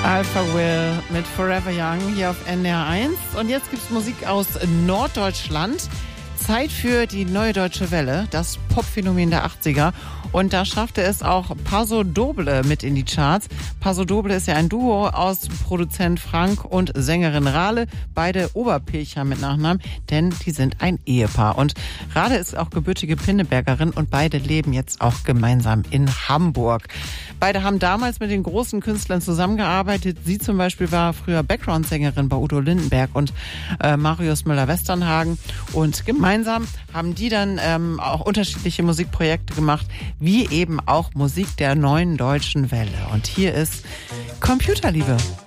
Alpha Will mit Forever Young hier auf NDR 1. Und jetzt gibt's Musik aus Norddeutschland. Zeit für die Neue Deutsche Welle, das Popphänomen der 80er. Und da schaffte es auch Paso Doble mit in die Charts. Paso Doble ist ja ein Duo aus Produzent Frank und Sängerin Rale. Beide Oberpilcher mit Nachnamen, denn die sind ein Ehepaar. Und Rale ist auch gebürtige Pinnebergerin und beide leben jetzt auch gemeinsam in Hamburg. Beide haben damals mit den großen Künstlern zusammengearbeitet. Sie zum Beispiel war früher Background-Sängerin bei Udo Lindenberg und Marius Müller-Westernhagen. Und gemeinsam haben die dann auch unterschiedliche Musikprojekte gemacht, wie eben auch Musik der Neuen Deutschen Welle. Und hier ist Computerliebe.